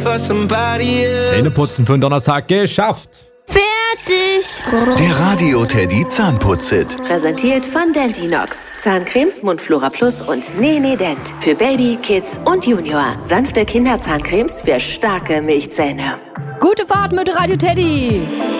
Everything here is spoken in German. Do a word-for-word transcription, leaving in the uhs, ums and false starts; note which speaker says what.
Speaker 1: Zähneputzen für den Donnerstag geschafft.
Speaker 2: Fertig.
Speaker 3: Der Radio Teddy Zahnputz-Hit.
Speaker 4: Präsentiert von Dentinox. Zahncremes Mundflora Plus und Nene Dent. Für Baby, Kids und Junior. Sanfte Kinderzahncremes für starke Milchzähne.
Speaker 5: Gute Fahrt mit Radio Teddy.